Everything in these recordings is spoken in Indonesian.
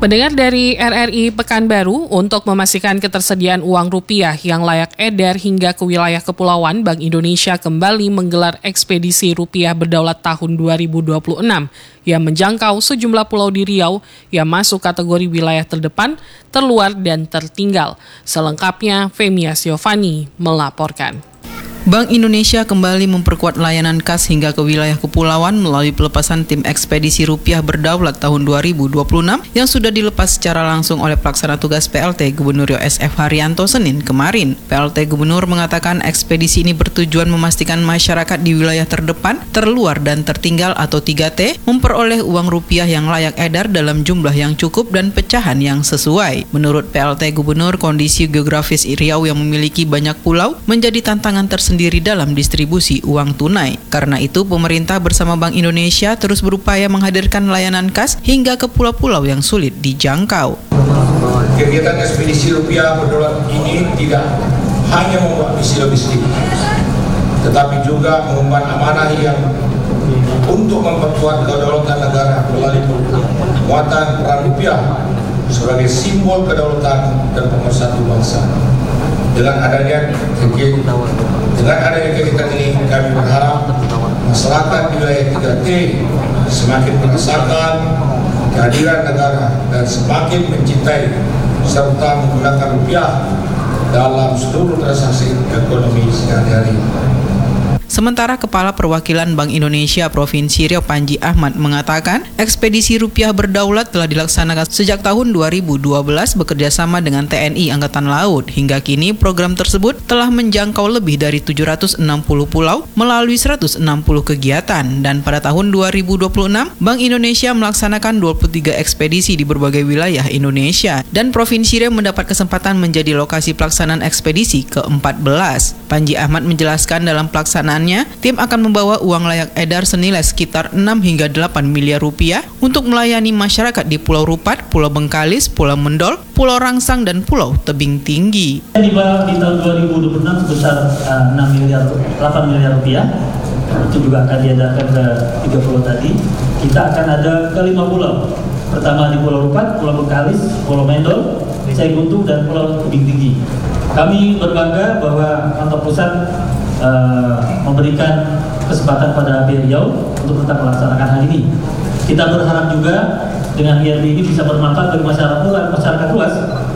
Pendengar dari RRI Pekanbaru, untuk memastikan ketersediaan uang rupiah yang layak edar hingga ke wilayah kepulauan, Bank Indonesia kembali menggelar ekspedisi rupiah berdaulat tahun 2026 yang menjangkau sejumlah pulau di Riau yang masuk kategori wilayah terdepan, terluar, dan tertinggal. Selengkapnya, Femia Siovani melaporkan. Bank Indonesia kembali memperkuat layanan kas hingga ke wilayah kepulauan melalui pelepasan tim ekspedisi rupiah berdaulat tahun 2026 yang sudah dilepas secara langsung oleh pelaksana tugas PLT Gubernur Riau SF Haryanto Senin kemarin. PLT Gubernur mengatakan ekspedisi ini bertujuan memastikan masyarakat di wilayah terdepan, terluar, dan tertinggal atau 3T memperoleh uang rupiah yang layak edar dalam jumlah yang cukup dan pecahan yang sesuai. Menurut PLT Gubernur, kondisi geografis Riau yang memiliki banyak pulau menjadi tantangan tersendiri dalam distribusi uang tunai. Karena itu, pemerintah bersama Bank Indonesia terus berupaya menghadirkan layanan kas hingga ke pulau-pulau yang sulit dijangkau. Kegiatan ekspedisi rupiah berdaulat ini tidak hanya membuat misi logistik, tetapi juga mengemban amanah yang untuk memperkuat kedaulatan negara melalui penguatan peran rupiah sebagai simbol kedaulatan dan pemersatu bangsa. Dengan adanya kegiatan ini, kami berharap masyarakat di wilayah 3T semakin merasakan kehadiran negara dan semakin mencintai serta menggunakan rupiah dalam seluruh transaksi ekonomi sehari-hari. Sementara Kepala Perwakilan Bank Indonesia Provinsi Riau Panji Ahmad mengatakan ekspedisi rupiah berdaulat telah dilaksanakan sejak tahun 2012 bekerjasama dengan TNI Angkatan Laut. Hingga kini program tersebut telah menjangkau lebih dari 760 pulau melalui 160 kegiatan. Dan pada tahun 2026, Bank Indonesia melaksanakan 23 ekspedisi di berbagai wilayah Indonesia. Dan Provinsi Riau mendapat kesempatan menjadi lokasi pelaksanaan ekspedisi ke-14. Panji Ahmad menjelaskan dalam pelaksanaan tim akan membawa uang layak edar senilai sekitar 6 hingga 8 miliar rupiah untuk melayani masyarakat di Pulau Rupat, Pulau Bengkalis, Pulau Mendol, Pulau Rangsang, dan Pulau Tebing Tinggi. Di tahun 2026 sebesar 8 miliar rupiah, itu juga akan diadakan ke 3 pulau tadi. Kita akan ada ke 5 pulau. Pertama di Pulau Rupat, Pulau Bengkalis, Pulau Mendol, Caiguntung, dan Pulau Tebing Tinggi. Kami berbangga bahwa kantor pusat memberikan kesempatan pada BRI Riau untuk tetap melaksanakan hal ini. Kita berharap juga dengan BRI ini bisa bermanfaat bagi masyarakat luas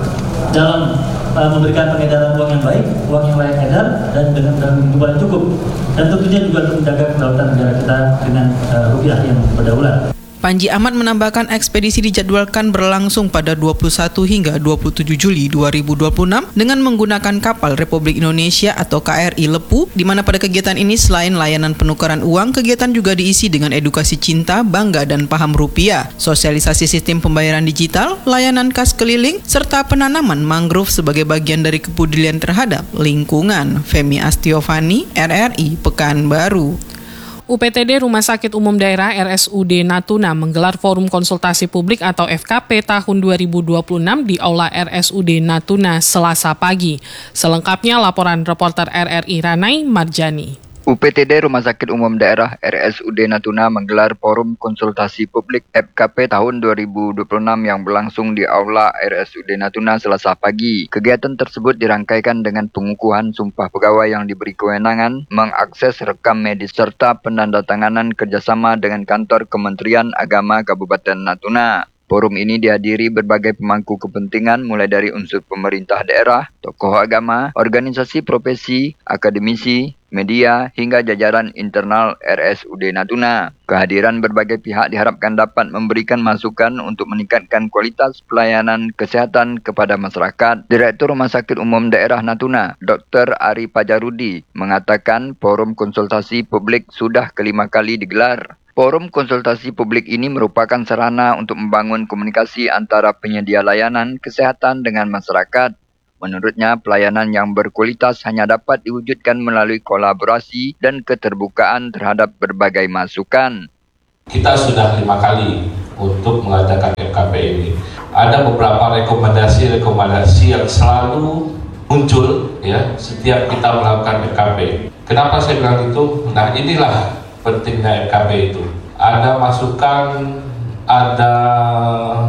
dalam memberikan pengedaran uang yang baik, uang yang layak edar, dan dengan jumlah yang cukup. Dan tentunya juga untuk menjaga kedaulatan negara kita dengan rupiah yang berdaulat. Panji Ahmad menambahkan ekspedisi dijadwalkan berlangsung pada 21 hingga 27 Juli 2026 dengan menggunakan kapal Republik Indonesia atau KRI Lepu, di mana pada kegiatan ini selain layanan penukaran uang, kegiatan juga diisi dengan edukasi cinta, bangga, dan paham rupiah, sosialisasi sistem pembayaran digital, layanan kas keliling, serta penanaman mangrove sebagai bagian dari kepedulian terhadap lingkungan. Femia Siovani, RRI Pekanbaru. UPTD Rumah Sakit Umum Daerah RSUD Natuna menggelar Forum Konsultasi Publik atau FKP tahun 2026 di Aula RSUD Natuna Selasa pagi. Selengkapnya laporan reporter RRI Ranai Marjani. UPTD Rumah Sakit Umum Daerah RSUD Natuna menggelar Forum Konsultasi Publik FKP tahun 2026 yang berlangsung di Aula RSUD Natuna Selasa pagi. Kegiatan tersebut dirangkaikan dengan pengukuhan sumpah pegawai yang diberi kewenangan, mengakses rekam medis, serta penandatanganan kerjasama dengan kantor Kementerian Agama Kabupaten Natuna. Forum ini dihadiri berbagai pemangku kepentingan mulai dari unsur pemerintah daerah, tokoh agama, organisasi profesi, akademisi, media, hingga jajaran internal RSUD Natuna. Kehadiran berbagai pihak diharapkan dapat memberikan masukan untuk meningkatkan kualitas pelayanan kesehatan kepada masyarakat. Direktur Rumah Sakit Umum Daerah Natuna, Dr. Ari Pajarudi, mengatakan forum konsultasi publik sudah kelima kali digelar. Forum konsultasi publik ini merupakan sarana untuk membangun komunikasi antara penyedia layanan kesehatan dengan masyarakat. Menurutnya, pelayanan yang berkualitas hanya dapat diwujudkan melalui kolaborasi dan keterbukaan terhadap berbagai masukan. Kita sudah 5 kali untuk mengadakan FKP ini. Ada beberapa rekomendasi yang selalu muncul ya setiap kita melakukan FKP. Kenapa saya bilang itu? Nah, inilah pentingnya FKP itu. Ada masukan, ada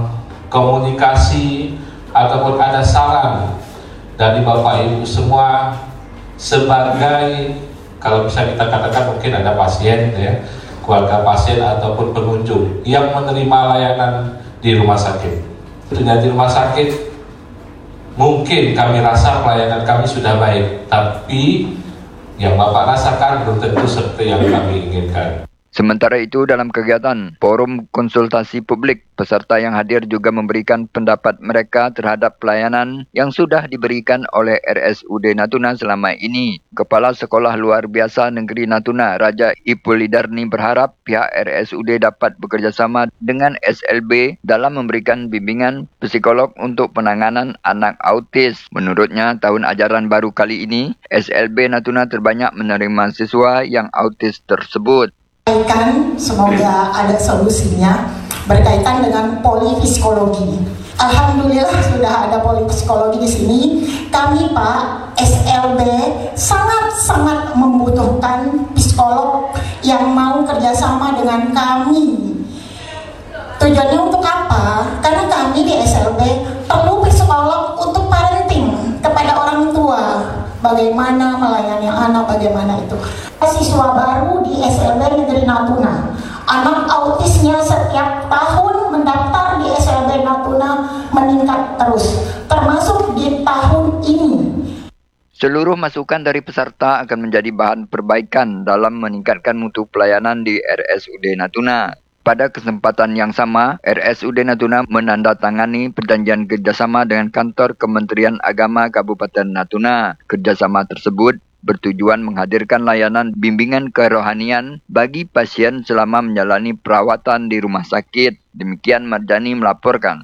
komunikasi ataupun ada saran dari Bapak Ibu semua sebagai, kalau bisa kita katakan mungkin ada pasien ya, keluarga pasien ataupun pengunjung yang menerima layanan di rumah sakit. Tentunya di rumah sakit mungkin kami rasa pelayanan kami sudah baik, tapi yang Bapak rasakan belum tentu seperti yang kami inginkan. Sementara itu, dalam kegiatan Forum Konsultasi Publik, peserta yang hadir juga memberikan pendapat mereka terhadap pelayanan yang sudah diberikan oleh RSUD Natuna selama ini. Kepala Sekolah Luar Biasa Negeri Natuna, Raja Ipulidarni berharap pihak RSUD dapat bekerjasama dengan SLB dalam memberikan bimbingan psikolog untuk penanganan anak autis. Menurutnya, tahun ajaran baru kali ini, SLB Natuna terbanyak menerima siswa yang autis tersebut. Semoga ada solusinya berkaitan dengan polipsikologi. Alhamdulillah sudah ada polipsikologi di sini. Kami Pak SLB sangat membutuhkan psikolog yang mau kerjasama dengan kami. Tujuannya untuk apa? Karena kami di SLB perlu psikolog untuk parenting kepada orang tua. Bagaimana melayani anak, bagaimana itu. Siswa baru di SLB Negeri Natuna, anak autisnya setiap tahun mendaftar di SLB Natuna meningkat terus, termasuk di tahun ini. Seluruh masukan dari peserta akan menjadi bahan perbaikan dalam meningkatkan mutu pelayanan di RSUD Natuna. Pada kesempatan yang sama, RSUD Natuna menandatangani perjanjian kerjasama dengan kantor Kementerian Agama Kabupaten Natuna. Kerjasama tersebut bertujuan menghadirkan layanan bimbingan kerohanian bagi pasien selama menjalani perawatan di rumah sakit. Demikian Marjani melaporkan.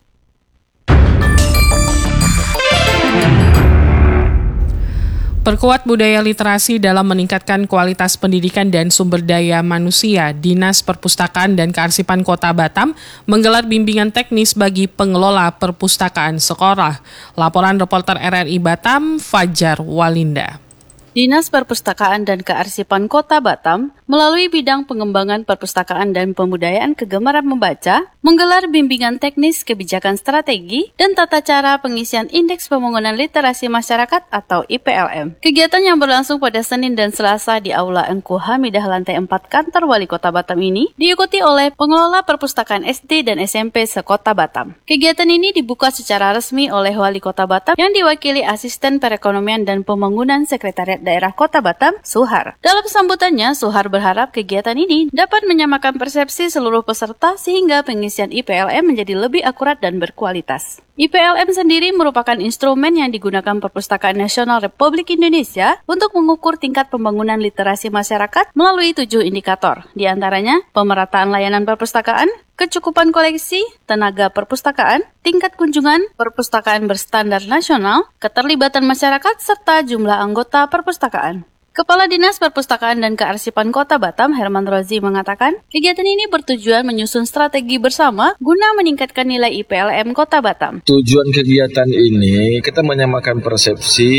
Perkuat budaya literasi dalam meningkatkan kualitas pendidikan dan sumber daya manusia, Dinas Perpustakaan dan Kearsipan Kota Batam menggelar bimbingan teknis bagi pengelola perpustakaan sekolah. Laporan reporter RRI Batam, Fajar Walinda. Dinas Perpustakaan dan Kearsipan Kota Batam melalui bidang pengembangan perpustakaan dan pembudayaan kegemaran membaca menggelar bimbingan teknis kebijakan strategi dan tata cara pengisian Indeks Pembangunan Literasi Masyarakat atau IPLM. Kegiatan yang berlangsung pada Senin dan Selasa di Aula Engku Hamidah lantai 4 kantor Wali Kota Batam ini diikuti oleh pengelola perpustakaan SD dan SMP sekota Batam. Kegiatan ini dibuka secara resmi oleh Wali Kota Batam yang diwakili Asisten Perekonomian dan Pembangunan Sekretariat Daerah Kota Batam, Suhar. Dalam sambutannya, Suhar berharap kegiatan ini dapat menyamakan persepsi seluruh peserta sehingga pengisian IPLM menjadi lebih akurat dan berkualitas. IPLM sendiri merupakan instrumen yang digunakan Perpustakaan Nasional Republik Indonesia untuk mengukur tingkat pembangunan literasi masyarakat melalui 7 indikator, di antaranya pemerataan layanan perpustakaan, kecukupan koleksi, tenaga perpustakaan, tingkat kunjungan, perpustakaan berstandar nasional, keterlibatan masyarakat, serta jumlah anggota perpustakaan. Kepala Dinas Perpustakaan dan Kearsipan Kota Batam, Herman Rozi, mengatakan, kegiatan ini bertujuan menyusun strategi bersama guna meningkatkan nilai IPLM Kota Batam. Tujuan kegiatan ini kita menyamakan persepsi,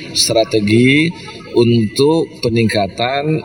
strategi untuk peningkatan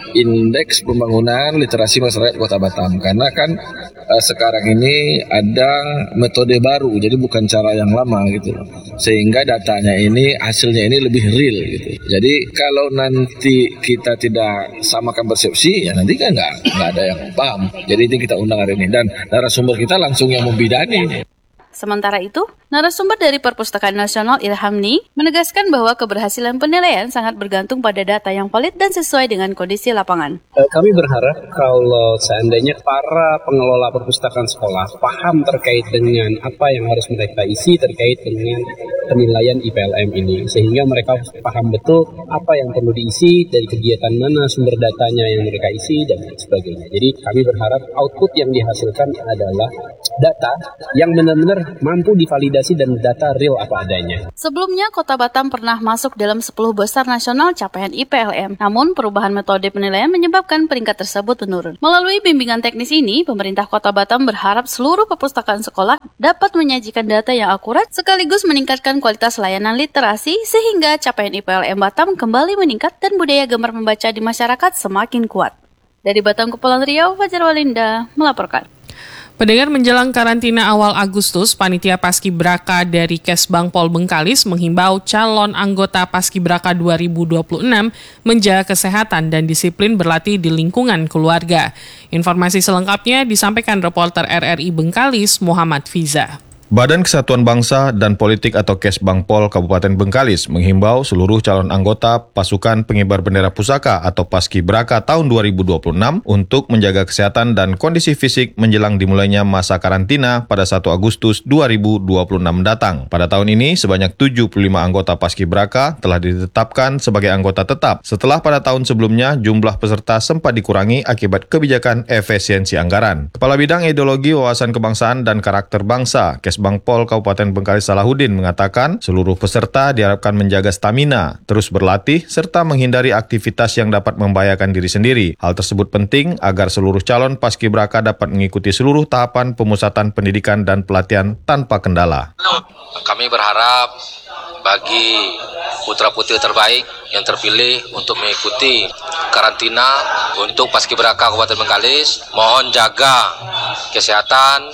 indeks pembangunan literasi masyarakat Kota Batam. Karena kan sekarang ini ada metode baru, jadi bukan cara yang lama gitu. Sehingga datanya ini, hasilnya ini lebih real gitu. Jadi kalau nanti kita tidak samakan persepsi, ya nanti kan nggak ada yang paham. Jadi ini kita undang hari ini, dan narasumber kita langsung yang membidani. Sementara itu, narasumber dari Perpustakaan Nasional Ilhamni menegaskan bahwa keberhasilan penilaian sangat bergantung pada data yang valid dan sesuai dengan kondisi lapangan. Kami berharap kalau seandainya para pengelola perpustakaan sekolah paham terkait dengan apa yang harus mereka isi terkait dengan penilaian IPLM ini, sehingga mereka paham betul apa yang perlu diisi, dari kegiatan mana sumber datanya yang mereka isi, dan sebagainya. Jadi kami berharap output yang dihasilkan adalah data yang benar-benar mampu divalidasi dan data real apa adanya. Sebelumnya, Kota Batam pernah masuk dalam 10 besar nasional capaian IPLM. Namun, perubahan metode penilaian menyebabkan peringkat tersebut menurun. Melalui bimbingan teknis ini, pemerintah Kota Batam berharap seluruh perpustakaan sekolah dapat menyajikan data yang akurat sekaligus meningkatkan kualitas layanan literasi sehingga capaian IPLM Batam kembali meningkat dan budaya gemar membaca di masyarakat semakin kuat. Dari Batam, Kepulauan Riau, Fajar Walinda melaporkan. Pendengar, menjelang karantina awal Agustus, Panitia Paskibraka dari Kesbangpol Bengkalis menghimbau calon anggota Paskibraka 2026 menjaga kesehatan dan disiplin berlatih di lingkungan keluarga. Informasi selengkapnya disampaikan reporter RRI Bengkalis, Muhammad Fiza. Badan Kesatuan Bangsa dan Politik atau Kesbangpol Kabupaten Bengkalis menghimbau seluruh calon anggota Pasukan Pengibar Bendera Pusaka atau Paskibraka tahun 2026 untuk menjaga kesehatan dan kondisi fisik menjelang dimulainya masa karantina pada 1 Agustus 2026 datang. Pada tahun ini, sebanyak 75 anggota Paskibraka telah ditetapkan sebagai anggota tetap setelah pada tahun sebelumnya jumlah peserta sempat dikurangi akibat kebijakan efisiensi anggaran. Kepala Bidang Ideologi, Wawasan Kebangsaan dan Karakter Bangsa, Kesbangpol Kabupaten Bengkalis Salahuddin mengatakan seluruh peserta diharapkan menjaga stamina, terus berlatih, serta menghindari aktivitas yang dapat membahayakan diri sendiri. Hal tersebut penting agar seluruh calon Paskibraka dapat mengikuti seluruh tahapan pemusatan pendidikan dan pelatihan tanpa kendala. Kami berharap bagi putra-putri terbaik yang terpilih untuk mengikuti karantina untuk Paskibraka Kabupaten Bengkalis, mohon jaga kesehatan,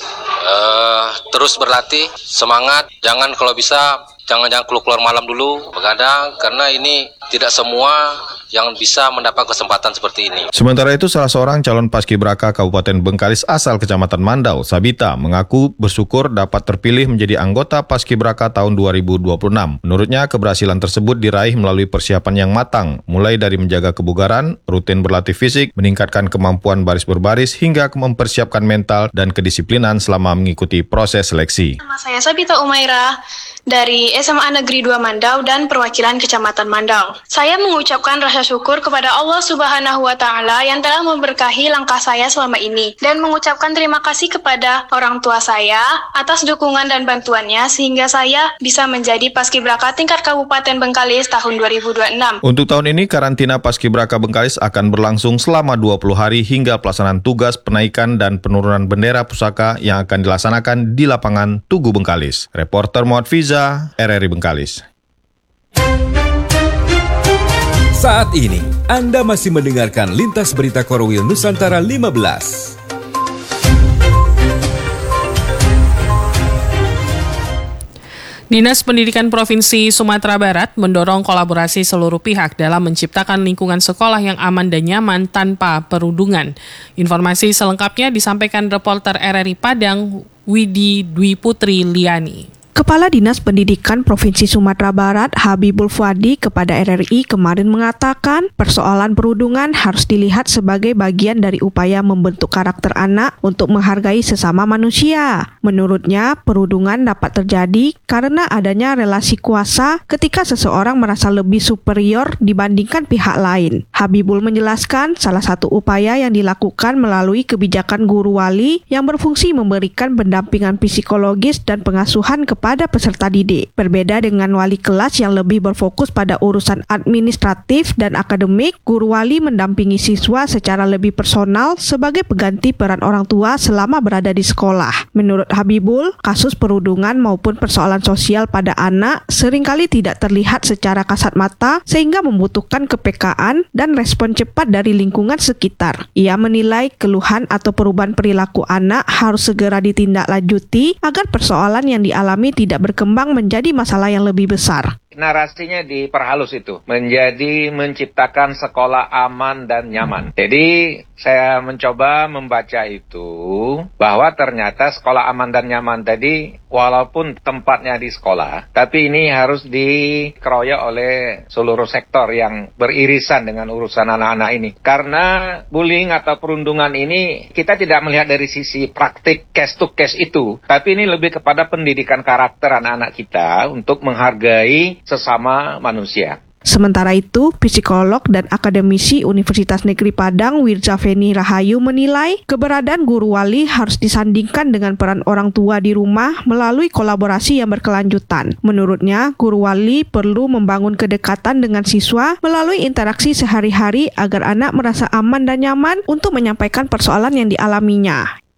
terus berlatih, semangat, jangan kalau bisa jangan keluar malam dulu begadang, karena ini tidak semua yang bisa mendapat kesempatan seperti ini. Sementara itu, salah seorang calon Paskibraka Kabupaten Bengkalis asal Kecamatan Mandau, Sabita, mengaku bersyukur dapat terpilih menjadi anggota Paskibraka tahun 2026. Menurutnya, keberhasilan tersebut diraih melalui persiapan yang matang, mulai dari menjaga kebugaran, rutin berlatih fisik, meningkatkan kemampuan baris berbaris, hingga mempersiapkan mental dan kedisiplinan selama mengikuti proses seleksi. Nama saya Sabita Umaira dari SMA Negeri 2 Mandau dan perwakilan Kecamatan Mandau. Saya mengucapkan rasa syukur kepada Allah Subhanahu wa Ta'ala yang telah memberkahi langkah saya selama ini, dan mengucapkan terima kasih kepada orang tua saya atas dukungan dan bantuannya sehingga saya bisa menjadi Paskibraka tingkat Kabupaten Bengkalis tahun 2026. Untuk tahun ini, karantina Paskibraka Bengkalis akan berlangsung selama 20 hari hingga pelaksanaan tugas penaikan dan penurunan bendera pusaka yang akan dilaksanakan di lapangan Tugu Bengkalis. Reporter Muhammad Fiza, RRI Bengkalis. Saat ini, Anda masih mendengarkan Lintas Berita Korwil Nusantara 15. Dinas Pendidikan Provinsi Sumatera Barat mendorong kolaborasi seluruh pihak dalam menciptakan lingkungan sekolah yang aman dan nyaman tanpa perundungan. Informasi selengkapnya disampaikan reporter RRI Padang, Widi Dwi Putri Liani. Kepala Dinas Pendidikan Provinsi Sumatera Barat, Habibul Fuadi, kepada RRI kemarin mengatakan persoalan perundungan harus dilihat sebagai bagian dari upaya membentuk karakter anak untuk menghargai sesama manusia. Menurutnya, perundungan dapat terjadi karena adanya relasi kuasa ketika seseorang merasa lebih superior dibandingkan pihak lain. Habibul menjelaskan salah satu upaya yang dilakukan melalui kebijakan guru wali yang berfungsi memberikan pendampingan psikologis dan pengasuhan kepada peserta didik. Berbeda dengan wali kelas yang lebih berfokus pada urusan administratif dan akademik, guru wali mendampingi siswa secara lebih personal sebagai pengganti peran orang tua selama berada di sekolah. Menurut Habibul, kasus perundungan maupun persoalan sosial pada anak seringkali tidak terlihat secara kasat mata sehingga membutuhkan kepekaan dan respon cepat dari lingkungan sekitar. Ia menilai keluhan atau perubahan perilaku anak harus segera ditindaklanjuti agar persoalan yang dialami tidak berkembang menjadi masalah yang lebih besar. Narasinya diperhalus itu, menjadi menciptakan sekolah aman dan nyaman. Jadi saya mencoba membaca itu, bahwa ternyata sekolah aman dan nyaman tadi, walaupun tempatnya di sekolah, tapi ini harus dikeroyok oleh seluruh sektor yang beririsan dengan urusan anak-anak ini. Karena bullying atau perundungan ini, kita tidak melihat dari sisi praktik case to case itu, tapi ini lebih kepada pendidikan karakter anak-anak kita untuk menghargai sesama manusia. Sementara itu, psikolog dan akademisi Universitas Negeri Padang, Wirzafeni Rahayu menilai keberadaan guru wali harus disandingkan dengan peran orang tua di rumah melalui kolaborasi yang berkelanjutan. Menurutnya, guru wali perlu membangun kedekatan dengan siswa melalui interaksi sehari-hari agar anak merasa aman dan nyaman untuk menyampaikan persoalan yang dialaminya.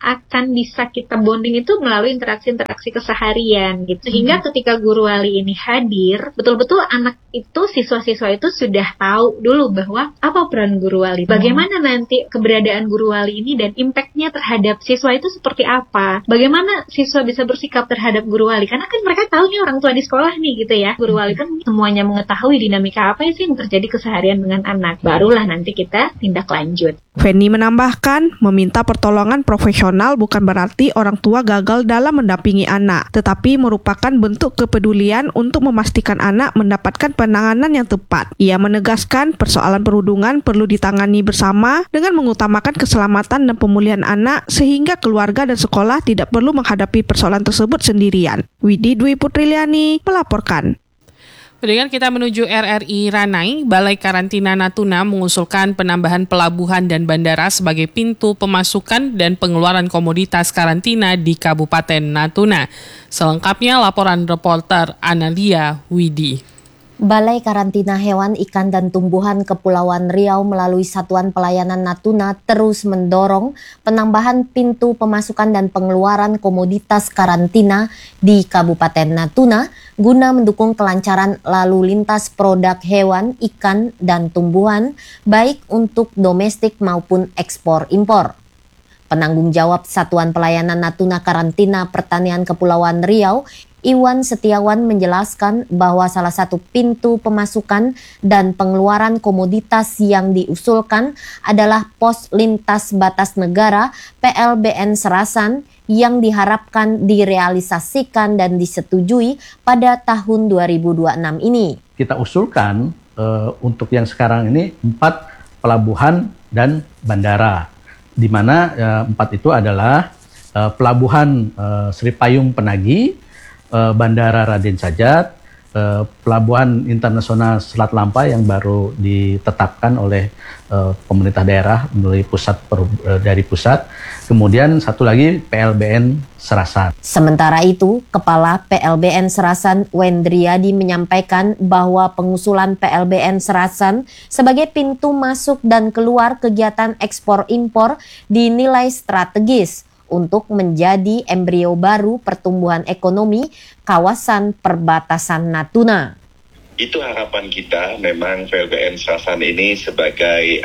akan bisa kita bonding itu melalui interaksi-interaksi keseharian gitu. Sehingga ketika guru wali ini hadir, betul-betul anak itu, siswa-siswa itu sudah tahu dulu bahwa apa peran guru wali, bagaimana nanti keberadaan guru wali ini dan impact-nya terhadap siswa itu seperti apa, bagaimana siswa bisa bersikap terhadap guru wali, karena kan mereka tahu nih orang tua di sekolah nih gitu ya. Guru wali kan semuanya mengetahui dinamika apa sih yang terjadi keseharian dengan anak, barulah nanti kita tindak lanjut. Feni menambahkan, meminta pertolongan profesional bukan berarti orang tua gagal dalam mendampingi anak, tetapi merupakan bentuk kepedulian untuk memastikan anak mendapatkan penanganan yang tepat. Ia menegaskan persoalan perundungan perlu ditangani bersama dengan mengutamakan keselamatan dan pemulihan anak sehingga keluarga dan sekolah tidak perlu menghadapi persoalan tersebut sendirian. Widi Dwi Putriliani melaporkan. Dengan kita menuju RRI Ranai, Balai Karantina Natuna mengusulkan penambahan pelabuhan dan bandara sebagai pintu pemasukan dan pengeluaran komoditas karantina di Kabupaten Natuna. Selengkapnya laporan reporter Analia Widi. Balai Karantina Hewan, Ikan, dan Tumbuhan Kepulauan Riau melalui Satuan Pelayanan Natuna terus mendorong penambahan pintu pemasukan dan pengeluaran komoditas karantina di Kabupaten Natuna guna mendukung kelancaran lalu lintas produk hewan, ikan, dan tumbuhan baik untuk domestik maupun ekspor-impor. Penanggung jawab Satuan Pelayanan Natuna Karantina Pertanian Kepulauan Riau, Iwan Setiawan menjelaskan bahwa salah satu pintu pemasukan dan pengeluaran komoditas yang diusulkan adalah pos lintas batas negara PLBN Serasan yang diharapkan direalisasikan dan disetujui pada tahun 2026 ini. Kita usulkan untuk yang sekarang ini 4 pelabuhan dan bandara, di mana 4 itu adalah pelabuhan Sri Payung Penagi, Bandara Raden Sajat, Pelabuhan Internasional Selat Lampa yang baru ditetapkan oleh pemerintah daerah melalui dari pusat, kemudian satu lagi PLBN Serasan. Sementara itu, Kepala PLBN Serasan Wendriadi menyampaikan bahwa pengusulan PLBN Serasan sebagai pintu masuk dan keluar kegiatan ekspor-impor dinilai strategis untuk menjadi embrio baru pertumbuhan ekonomi kawasan perbatasan Natuna. Itu harapan kita, memang PLBN Serasan ini sebagai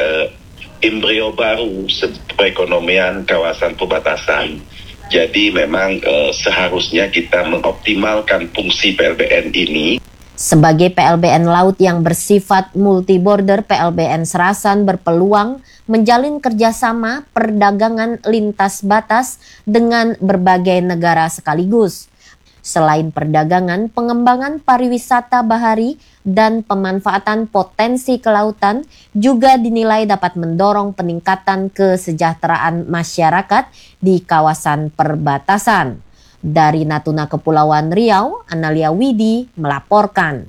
embrio baru perekonomian kawasan perbatasan. Jadi memang seharusnya kita mengoptimalkan fungsi PLBN ini. Sebagai PLBN Laut yang bersifat multi-border, PLBN Serasan berpeluang menjalin kerjasama perdagangan lintas batas dengan berbagai negara sekaligus. Selain perdagangan, pengembangan pariwisata bahari dan pemanfaatan potensi kelautan juga dinilai dapat mendorong peningkatan kesejahteraan masyarakat di kawasan perbatasan. Dari Natuna Kepulauan Riau, Analia Widi melaporkan.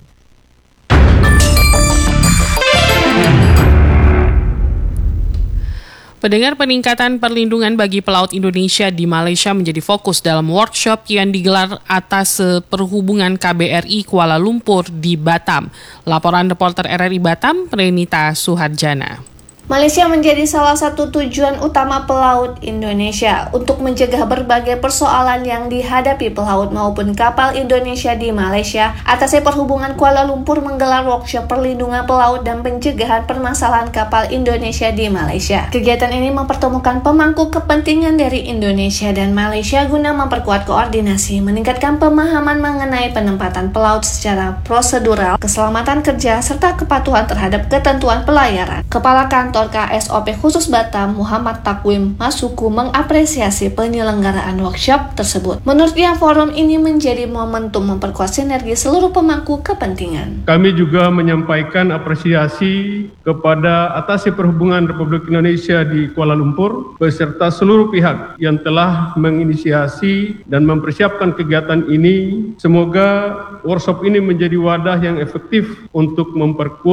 Pendengar, peningkatan perlindungan bagi pelaut Indonesia di Malaysia menjadi fokus dalam workshop yang digelar atas Perhubungan KBRI Kuala Lumpur di Batam. Laporan reporter RRI Batam, Renita Suharjana. Malaysia menjadi salah satu tujuan utama pelaut Indonesia untuk mencegah berbagai persoalan yang dihadapi pelaut maupun kapal Indonesia di Malaysia. Atas Perhubungan Kuala Lumpur menggelar workshop perlindungan pelaut dan pencegahan permasalahan kapal Indonesia di Malaysia. Kegiatan ini mempertemukan pemangku kepentingan dari Indonesia dan Malaysia guna memperkuat koordinasi, meningkatkan pemahaman mengenai penempatan pelaut secara prosedural, keselamatan kerja, serta kepatuhan terhadap ketentuan pelayaran. Kepala Kantor KSOP Khusus Batam, Muhammad Takwim Masuku, mengapresiasi penyelenggaraan workshop tersebut. Menurutnya, forum ini menjadi momentum memperkuat sinergi seluruh pemangku kepentingan. Kami juga menyampaikan apresiasi kepada Atase Perhubungan Republik Indonesia di Kuala Lumpur beserta seluruh pihak yang telah menginisiasi dan mempersiapkan kegiatan ini. Semoga workshop ini menjadi wadah yang efektif untuk memperkuat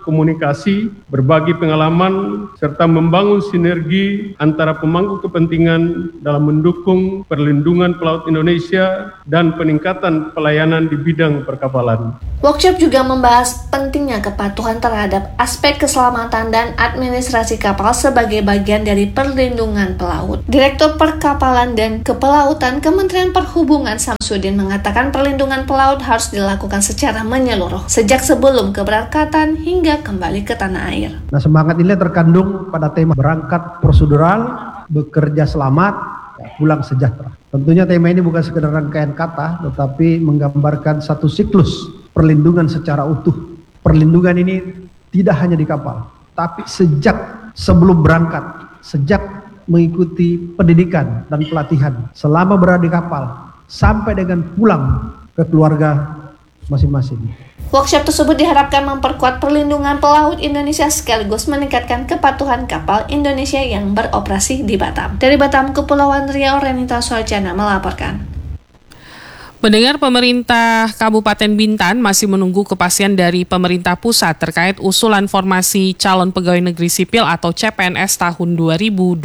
komunikasi, berbagi pengalaman, serta membangun sinergi antara pemangku kepentingan dalam mendukung perlindungan pelaut Indonesia dan peningkatan pelayanan di bidang perkapalan. Workshop juga membahas pentingnya kepatuhan terhadap aspek keselamatan dan administrasi kapal sebagai bagian dari perlindungan pelaut. Direktur Perkapalan dan Kepelautan Kementerian Perhubungan Samsudin mengatakan perlindungan pelaut harus dilakukan secara menyeluruh sejak sebelum keberangkatan hingga kembali ke tanah air. Nah, semangat ini terkandung pada tema berangkat prosedural, bekerja selamat, pulang sejahtera. Tentunya tema ini bukan sekedar rangkaian kata, tetapi menggambarkan satu siklus perlindungan secara utuh. Perlindungan ini tidak hanya di kapal, tapi sejak sebelum berangkat, sejak mengikuti pendidikan dan pelatihan, selama berada di kapal, sampai dengan pulang ke keluarga masing-masing. Workshop tersebut diharapkan memperkuat perlindungan pelaut Indonesia sekaligus meningkatkan kepatuhan kapal Indonesia yang beroperasi di Batam. Dari Batam, Kepulauan Riau, Renita Suarjana melaporkan. Mendengar pemerintah Kabupaten Bintan masih menunggu kepastian dari pemerintah pusat terkait usulan formasi calon pegawai negeri sipil atau CPNS tahun 2026.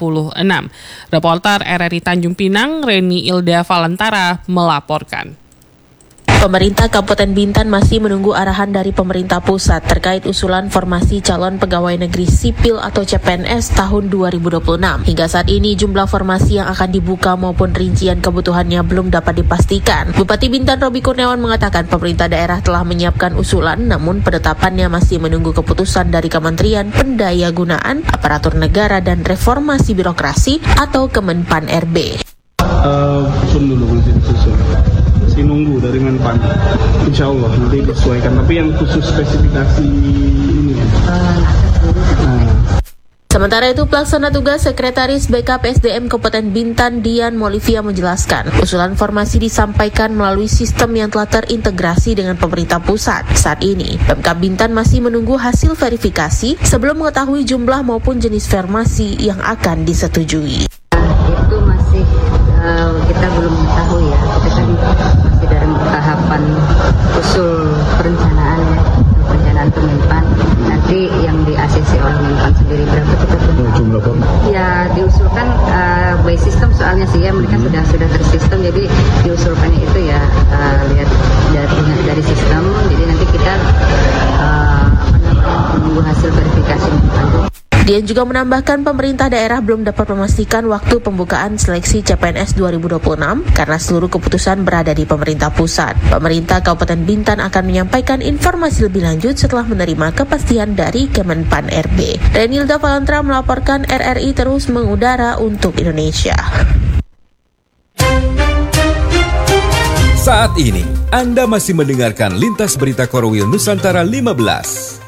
Reporter RRI Tanjung Pinang, Reni Ilda Valentara melaporkan. Pemerintah Kabupaten Bintan masih menunggu arahan dari pemerintah pusat terkait usulan formasi calon pegawai negeri sipil atau CPNS tahun 2026. Hingga saat ini jumlah formasi yang akan dibuka maupun rincian kebutuhannya belum dapat dipastikan. Bupati Bintan Robi Kurniawan mengatakan pemerintah daerah telah menyiapkan usulan, namun penetapannya masih menunggu keputusan dari Kementerian Pendayagunaan Aparatur Negara dan Reformasi Birokrasi atau Kemenpan RB. Dulu masih disusun. Masih nunggu dari Menpan. Insya Allah nanti disesuaikan. Tapi yang khusus spesifikasi ini. Sementara itu, pelaksana tugas Sekretaris BKP SDM Kabupaten Bintan Dian Molivia menjelaskan, usulan formasi disampaikan melalui sistem yang telah terintegrasi dengan pemerintah pusat. Saat ini, Pemkab Bintan masih menunggu hasil verifikasi sebelum mengetahui jumlah maupun jenis formasi yang akan disetujui. Itu masih kita belum tahu ya, kita kan masih dalam tahapan usul perencanaan ya, perencanaan Kemenpan. Nanti yang di ACC oleh Menpan sendiri berapa kita jumlah ya diusulkan by system soalnya sih ya, mereka sudah tersistem, jadi diusulkannya itu ya lihat dari sistem, jadi nanti kita menunggu hasil verifikasi. Dian juga menambahkan pemerintah daerah belum dapat memastikan waktu pembukaan seleksi CPNS 2026 karena seluruh keputusan berada di pemerintah pusat. Pemerintah Kabupaten Bintan akan menyampaikan informasi lebih lanjut setelah menerima kepastian dari Kemenpan RB. Renilda Valentra melaporkan, RRI terus mengudara untuk Indonesia. Saat ini, Anda masih mendengarkan Lintas Berita Korwil Nusantara 15.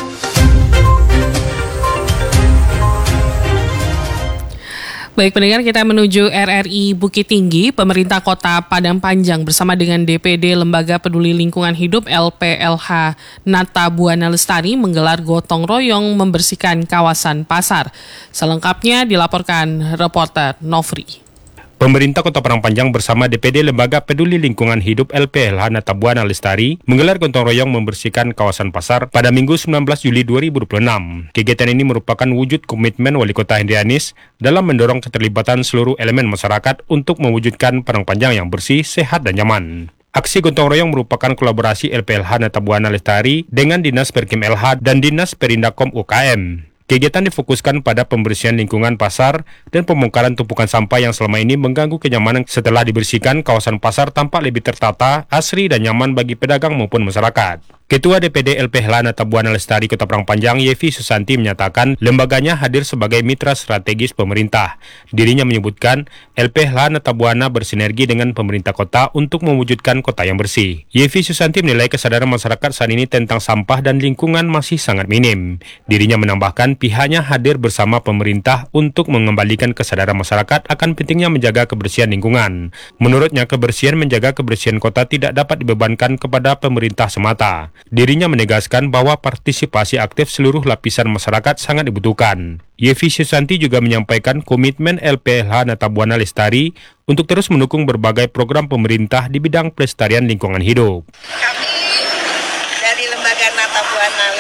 Baik pendengar, kita menuju RRI Bukit Tinggi. Pemerintah Kota Padang Panjang bersama dengan DPD Lembaga Peduli Lingkungan Hidup LPLH Nata Buana Lestari menggelar gotong royong membersihkan kawasan pasar. Selengkapnya dilaporkan reporter Novri. Pemerintah Kota Padang Panjang bersama DPD Lembaga Peduli Lingkungan Hidup LPLH Nata Buana Lestari menggelar gotong royong membersihkan kawasan pasar pada Minggu 19 Juli 2026. Kegiatan ini merupakan wujud komitmen Wali Kota Hendrianis dalam mendorong keterlibatan seluruh elemen masyarakat untuk mewujudkan Padang Panjang yang bersih, sehat, dan nyaman. Aksi gotong royong merupakan kolaborasi LPLH Nata Buana Lestari dengan Dinas Perkim LH dan Dinas Perindakom UKM. Kegiatan difokuskan pada pembersihan lingkungan pasar dan pembongkaran tumpukan sampah yang selama ini mengganggu kenyamanan. Setelah dibersihkan, kawasan pasar tampak lebih tertata, asri, dan nyaman bagi pedagang maupun masyarakat. Ketua DPD LPLH Nata Buana Lestari Kota Padang Panjang, Yevi Susanti, menyatakan lembaganya hadir sebagai mitra strategis pemerintah. Dirinya menyebutkan LPLH Nata Buana bersinergi dengan pemerintah kota untuk mewujudkan kota yang bersih. Yevi Susanti menilai kesadaran masyarakat saat ini tentang sampah dan lingkungan masih sangat minim. Dirinya menambahkan pihaknya hadir bersama pemerintah untuk mengembalikan kesadaran masyarakat akan pentingnya menjaga kebersihan lingkungan. Menurutnya, kebersihan menjaga kebersihan kota tidak dapat dibebankan kepada pemerintah semata. Dirinya menegaskan bahwa partisipasi aktif seluruh lapisan masyarakat sangat dibutuhkan. Yevi Susanti juga menyampaikan komitmen LPLH Nata Buana Lestari untuk terus mendukung berbagai program pemerintah di bidang pelestarian lingkungan hidup. Kami dari Lembaga Nata Buana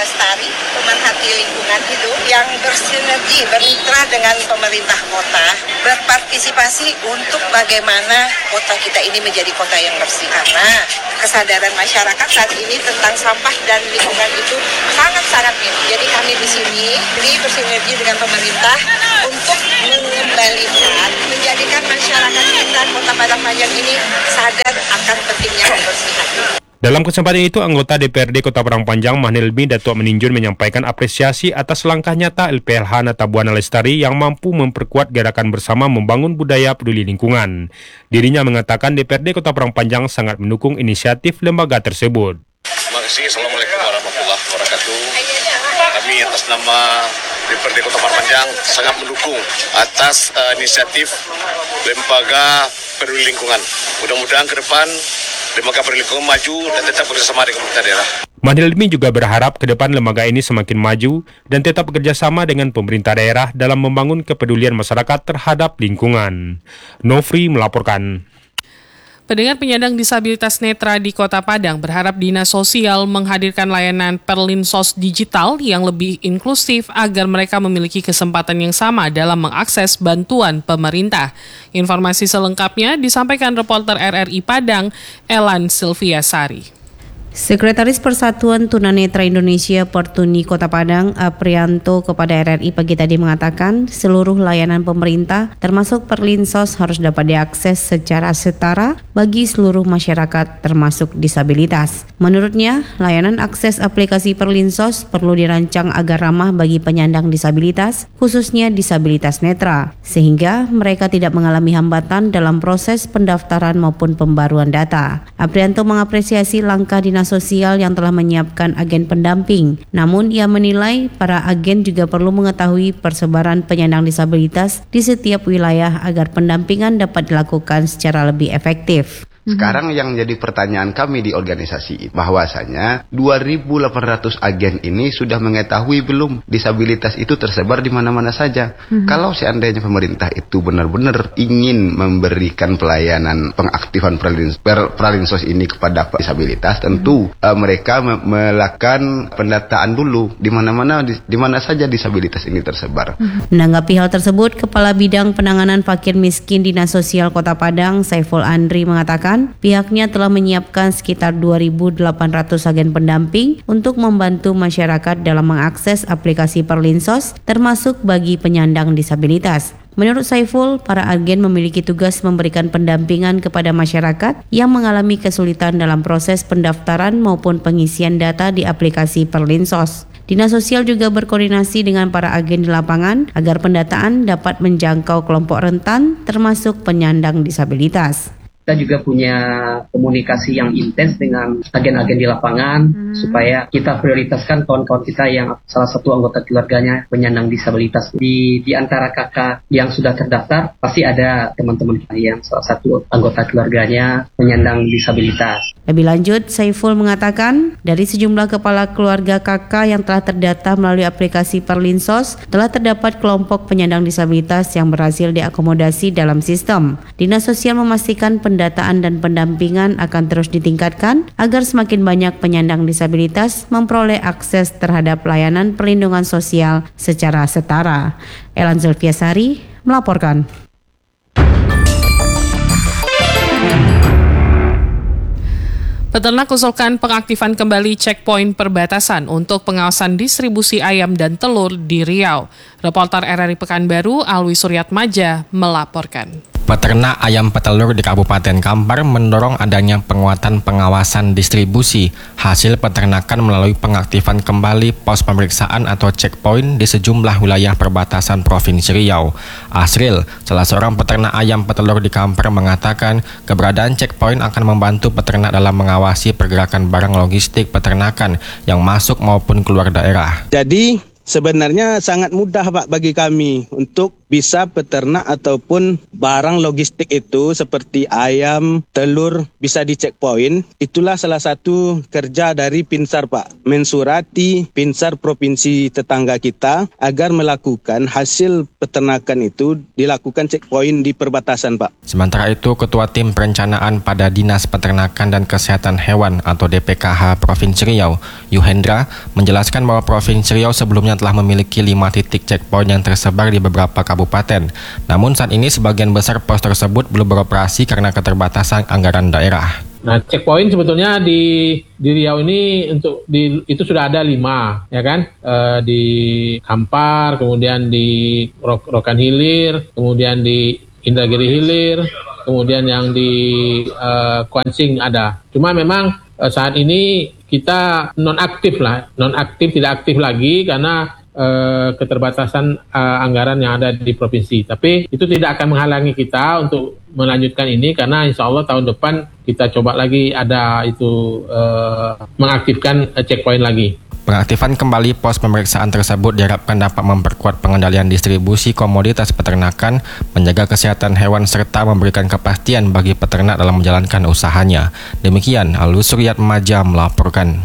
Lestari, pemerhati lingkungan hidup yang bersinergi, bermitra dengan pemerintah kota, berpartisipasi untuk bagaimana kota kita ini menjadi kota yang bersih. Karena kesadaran masyarakat saat ini tentang sampah dan lingkungan itu sangat-sangat minim. Jadi kami di sini bersinergi dengan pemerintah untuk mengembalikan, menjadikan masyarakat kita Kota Padang Panjang ini sadar akan pentingnya kebersihan. Dalam kesempatan itu, anggota DPRD Kota Padang Panjang Mahnilmi Datuk Meninjun menyampaikan apresiasi atas langkah nyata LPLH Natabuana Lestari yang mampu memperkuat gerakan bersama membangun budaya peduli lingkungan. Dirinya mengatakan DPRD Kota Padang Panjang sangat mendukung inisiatif lembaga tersebut. Terima kasih. Assalamualaikum warahmatullahi wabarakatuh. Kami atas nama DPRD Kota Padang Panjang sangat mendukung atas inisiatif lembaga peduli lingkungan. Mudah-mudahan ke depan lembaga peduli lingkungan maju dan tetap bekerjasama dengan pemerintah daerah. Mahnilmi juga berharap ke depan lembaga ini semakin maju dan tetap bekerjasama dengan pemerintah daerah dalam membangun kepedulian masyarakat terhadap lingkungan. Nofri melaporkan. Pendengar penyandang disabilitas netra di Kota Padang berharap Dinas Sosial menghadirkan layanan Perlinsos digital yang lebih inklusif agar mereka memiliki kesempatan yang sama dalam mengakses bantuan pemerintah. Informasi selengkapnya disampaikan reporter RRI Padang, Elan Silviasari. Sekretaris Persatuan Tunanetra Indonesia Pertuni Kota Padang, Aprianto, kepada RRI pagi tadi mengatakan seluruh layanan pemerintah termasuk Perlinsos harus dapat diakses secara setara bagi seluruh masyarakat termasuk disabilitas. Menurutnya, layanan akses aplikasi Perlinsos perlu dirancang agar ramah bagi penyandang disabilitas, khususnya disabilitas netra, sehingga mereka tidak mengalami hambatan dalam proses pendaftaran maupun pembaruan data. Aprianto mengapresiasi langkah Dinas Sosial yang telah menyiapkan agen pendamping. Namun ia menilai para agen juga perlu mengetahui persebaran penyandang disabilitas di setiap wilayah agar pendampingan dapat dilakukan secara lebih efektif. Sekarang yang jadi pertanyaan kami di organisasi bahwasanya 2.800 agen ini sudah mengetahui belum disabilitas itu tersebar di mana-mana saja. Kalau seandainya pemerintah itu benar-benar ingin memberikan pelayanan pengaktifan Perlinsos ini kepada disabilitas, tentu mereka melakukan pendataan dulu di mana saja disabilitas ini tersebar. Menanggapi hal tersebut, Kepala Bidang Penanganan Fakir Miskin Dinas Sosial Kota Padang, Saiful Andri, mengatakan pihaknya telah menyiapkan sekitar 2.800 agen pendamping untuk membantu masyarakat dalam mengakses aplikasi Perlinsos, termasuk bagi penyandang disabilitas. Menurut Saiful, para agen memiliki tugas memberikan pendampingan kepada masyarakat yang mengalami kesulitan dalam proses pendaftaran maupun pengisian data di aplikasi Perlinsos. Dinas Sosial juga berkoordinasi dengan para agen di lapangan agar pendataan dapat menjangkau kelompok rentan, termasuk penyandang disabilitas. Kita juga punya komunikasi yang intens dengan agen-agen di lapangan supaya kita prioritaskan kawan-kawan kita yang salah satu anggota keluarganya penyandang disabilitas. Di antara kakak yang sudah terdaftar pasti ada teman-teman kita yang salah satu anggota keluarganya penyandang disabilitas. Lebih lanjut, Saiful mengatakan dari sejumlah kepala keluarga kakak yang telah terdata melalui aplikasi Perlinsos telah terdapat kelompok penyandang disabilitas yang berhasil diakomodasi dalam sistem. Dinas Sosial memastikan pendataan dan pendampingan akan terus ditingkatkan agar semakin banyak penyandang disabilitas memperoleh akses terhadap layanan perlindungan sosial secara setara. Elan Zulfiasari melaporkan. Peternak usulkan pengaktifan kembali checkpoint perbatasan untuk pengawasan distribusi ayam dan telur di Riau. Reporter RRI Pekanbaru, Alwi Suryatmaja, melaporkan. Peternak ayam petelur di Kabupaten Kampar mendorong adanya penguatan pengawasan distribusi hasil peternakan melalui pengaktifan kembali pos pemeriksaan atau checkpoint di sejumlah wilayah perbatasan Provinsi Riau. Asril, salah seorang peternak ayam petelur di Kampar, mengatakan keberadaan checkpoint akan membantu peternak dalam mengawasi pergerakan barang logistik peternakan yang masuk maupun keluar daerah. Jadi sebenarnya sangat mudah Pak bagi kami untuk bisa peternak ataupun barang logistik itu seperti ayam, telur bisa di checkpoint. Itulah salah satu kerja dari Pinsar, Pak. Mensurati Pinsar provinsi tetangga kita agar melakukan hasil peternakan itu dilakukan checkpoint di perbatasan, Pak. Sementara itu, Ketua Tim Perencanaan pada Dinas Peternakan dan Kesehatan Hewan atau DPKH Provinsi Riau, Yuhendra, menjelaskan bahwa Provinsi Riau sebelumnya telah memiliki 5 titik checkpoint yang tersebar di beberapa kabupaten. Namun saat ini sebagian besar pos tersebut belum beroperasi karena keterbatasan anggaran daerah. Nah, checkpoint sebetulnya di Riau ini itu sudah ada 5, ya kan? Di Kampar, kemudian di Rokan Hilir, kemudian di Indragiri Hilir, kemudian yang di Kuansing ada. Cuma memang saat ini kita tidak aktif lagi karena keterbatasan anggaran yang ada di provinsi. Tapi itu tidak akan menghalangi kita untuk melanjutkan ini karena insya Allah tahun depan kita coba lagi ada itu mengaktifkan checkpoint lagi. Pengaktifan kembali pos pemeriksaan tersebut diharapkan dapat memperkuat pengendalian distribusi komoditas peternakan, menjaga kesehatan hewan serta memberikan kepastian bagi peternak dalam menjalankan usahanya. Demikian Alus Suryat Maja melaporkan.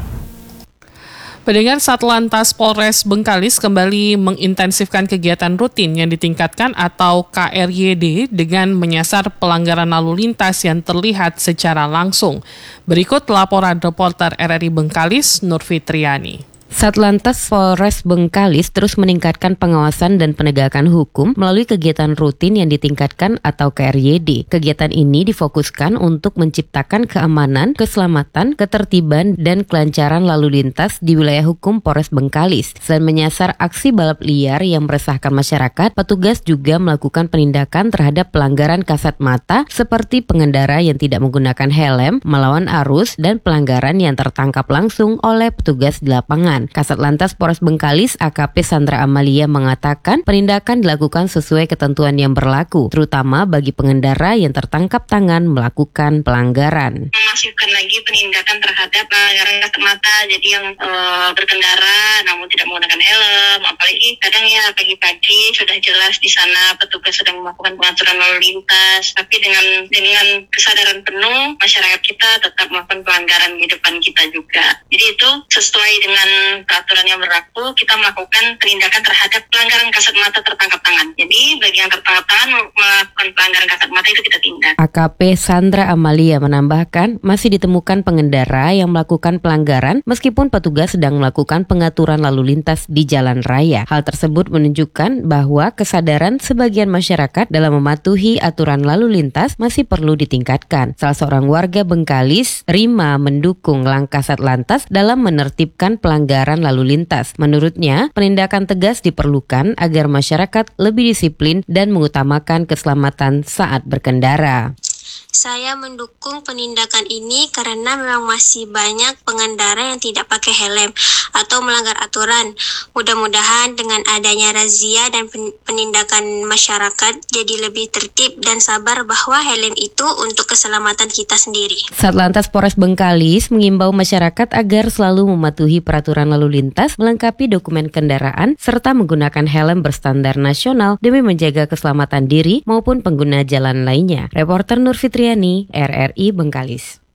Pendengar, Satlantas Polres Bengkalis kembali mengintensifkan kegiatan rutin yang ditingkatkan atau KRYD dengan menyasar pelanggaran lalu lintas yang terlihat secara langsung. Berikut laporan reporter RRI Bengkalis, Nur Fitriani. Satlantas Polres Bengkalis terus meningkatkan pengawasan dan penegakan hukum melalui kegiatan rutin yang ditingkatkan atau KRYD. Kegiatan ini difokuskan untuk menciptakan keamanan, keselamatan, ketertiban, dan kelancaran lalu lintas di wilayah hukum Polres Bengkalis. Selain menyasar aksi balap liar yang meresahkan masyarakat, petugas juga melakukan penindakan terhadap pelanggaran kasat mata seperti pengendara yang tidak menggunakan helm, melawan arus, dan pelanggaran yang tertangkap langsung oleh petugas di lapangan. Kasat Lantas Polres Bengkalis AKP Sandra Amalia mengatakan penindakan dilakukan sesuai ketentuan yang berlaku, terutama bagi pengendara yang tertangkap tangan melakukan pelanggaran. Memasukkan lagi penindakan terhadap pelanggaran kasat mata, jadi yang berkendara namun tidak menggunakan helm, apalagi kadang ya pagi-pagi sudah jelas di sana petugas sedang melakukan pengaturan lalu lintas, tapi dengan kesadaran penuh masyarakat kita tetap melakukan pelanggaran di depan kita juga. Jadi itu sesuai dengan peraturan yang berlaku, kita melakukan penindakan terhadap pelanggaran kasat mata tertangkap tangan. Jadi bagi yang tertangkap tangan melakukan pelanggaran kasat mata itu kita tindak. AKP Sandra Amalia menambahkan masih ditemukan pengendara yang melakukan pelanggaran meskipun petugas sedang melakukan pengaturan lalu lintas di jalan raya. Hal tersebut menunjukkan bahwa kesadaran sebagian masyarakat dalam mematuhi aturan lalu lintas masih perlu ditingkatkan. Salah seorang warga Bengkalis, Rima, mendukung langkah Satlantas dalam menertibkan pelanggaran lalu lintas. Menurutnya, penindakan tegas diperlukan agar masyarakat lebih disiplin dan mengutamakan keselamatan saat berkendara. Saya mendukung penindakan ini karena memang masih banyak pengendara yang tidak pakai helm atau melanggar aturan. Mudah-mudahan dengan adanya razia dan penindakan masyarakat jadi lebih tertib dan sabar bahwa helm itu untuk keselamatan kita sendiri. Satlantas Polres Bengkalis mengimbau masyarakat agar selalu mematuhi peraturan lalu lintas, melengkapi dokumen kendaraan, serta menggunakan helm berstandar nasional demi menjaga keselamatan diri maupun pengguna jalan lainnya. Reporter Nur Fitriani, RRI Bengkalis.